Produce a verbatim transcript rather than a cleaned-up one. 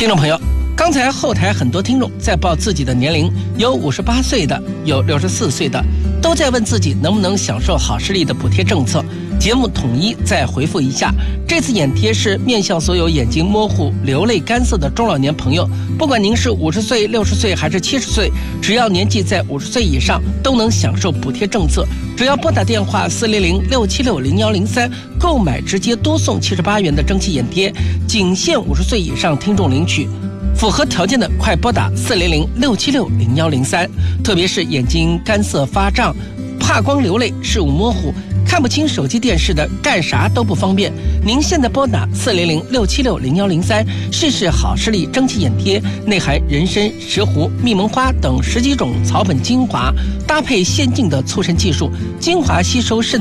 听众朋友，刚才后台很多听众在报自己的年龄，有五十八岁的，有六十四岁的，都在问自己能不能享受好视力的补贴政策。节目统一再回复一下，这次眼贴是面向所有眼睛模糊、流泪干涩的中老年朋友，不管您是五十岁、六十岁还是七十岁，只要年纪在五十岁以上，都能享受补贴政策。只要拨打电话四零零六七六零幺零三购买，直接多送七十八元的蒸汽眼贴，仅限五十岁以上听众领取。符合条件的快拨打四零零六七六零幺零三。特别是眼睛干涩发胀、怕光流泪、视物模糊、看不清手机电视的，干啥都不方便，您现在拨打四零零六七六零幺零三试试好视力蒸汽眼贴，内含人参、石斛、蜜蒙花等十几种草本精华，搭配先进的促渗技术，精华吸收渗